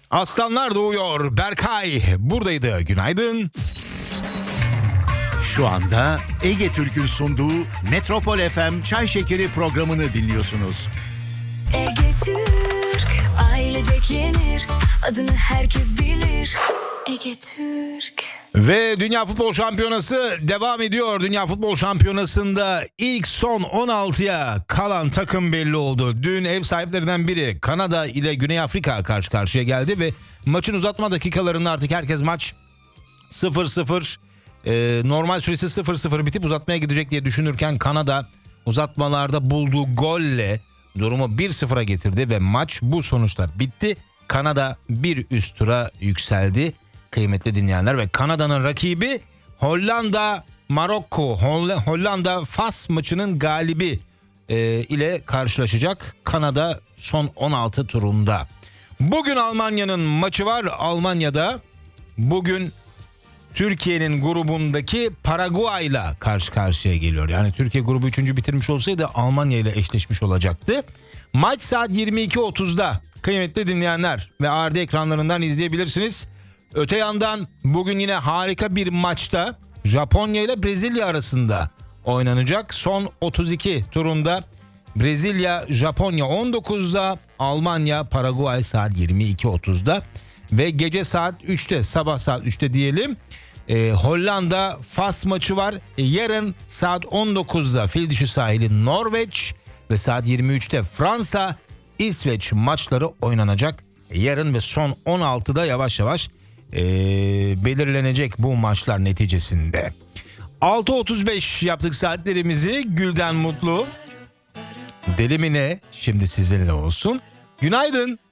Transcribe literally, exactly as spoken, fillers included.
Aslanlar doğuyor. Berkay buradaydı. Günaydın. Şu anda Ege Türk'ün sunduğu Metropol F M Çay Şekeri programını dinliyorsunuz. Ege Türk, ailecek yenir, adını herkes bilir. Ege Türk. Ve Dünya Futbol Şampiyonası devam ediyor. Dünya Futbol Şampiyonası'nda ilk son on altıya kalan takım belli oldu. Dün ev sahiplerinden biri Kanada ile Güney Afrika karşı karşıya geldi ve maçın uzatma dakikalarında artık herkes maç sıfır sıfır, e, normal süresi sıfır sıfır bitip uzatmaya gidecek diye düşünürken Kanada uzatmalarda bulduğu golle durumu bir sıfıra getirdi ve maç bu sonuçlar bitti. Kanada bir üst tura yükseldi. Kıymetli dinleyenler, ve Kanada'nın rakibi Hollanda Marokko Hollanda Fas maçının galibi e, ile karşılaşacak. Kanada son on altı turunda. Bugün Almanya'nın maçı var. Almanya'da bugün Türkiye'nin grubundaki Paraguay'la karşı karşıya geliyor. Yani Türkiye grubu üçüncü bitirmiş olsaydı Almanya ile eşleşmiş olacaktı. Maç saat yirmi iki otuzda kıymetli dinleyenler ve A R D ekranlarından izleyebilirsiniz. Öte yandan bugün yine harika bir maçta Japonya ile Brezilya arasında oynanacak. Son otuz iki turunda Brezilya Japonya on dokuzda, Almanya Paraguay saat yirmi iki otuzda ve gece saat üçte, sabah saat üçte diyelim, e, Hollanda Fas maçı var. E, yarın saat on dokuzda Fildişi sahili Norveç ve saat yirmi üçte Fransa İsveç maçları oynanacak. E, yarın ve son on altıda yavaş yavaş e, belirlenecek bu maçlar neticesinde. altı otuz beş yaptık saatlerimizi. Gülden Mutlu, Deli mi ne şimdi sizinle olsun. Günaydın.